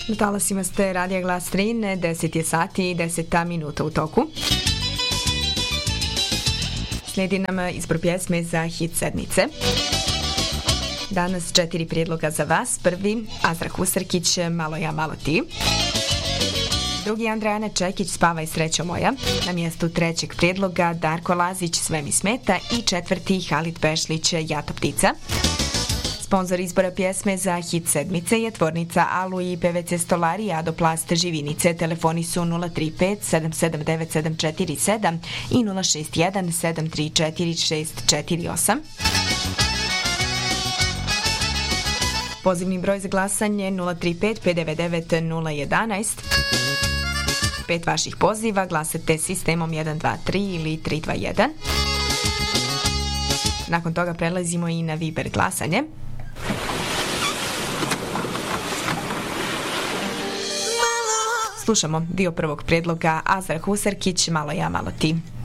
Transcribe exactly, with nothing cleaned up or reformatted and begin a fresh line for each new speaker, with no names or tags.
Na talasima ste Radija Glas Trine, deset je sati i deset minuta u toku. Slijedi nam izbor pjesme za hit sedmice. Danas četiri prijedloga za vas. Prvi, Azra Husarkić, Malo ja, malo ti. Drugi, Andrijana Čekić, Spavaj srećo moja. Na mjestu trećeg prijedloga Darko Lazić, Sve mi smeta. I četvrti, Halid Pešlić, Jato ptica. Sponzor izbora pjesme za hit sedmice je tvornica Alu i P V C Stolari Adoplast Živinice. Telefoni su nula tri pet sedam sedam devet sedam četiri sedam i nula šest jedan sedam tri četiri šest četiri osam. Pozivni broj za glasanje nula tri pet pet devet devet nula jedan jedan. Pet vaših poziva, glasate sistemom jedan dva tri ili tri dva jedan. Nakon toga prelazimo i na Viber glasanje. Slušamo dio prvog prijedloga Azra Husarkić, Malo ja, malo ti.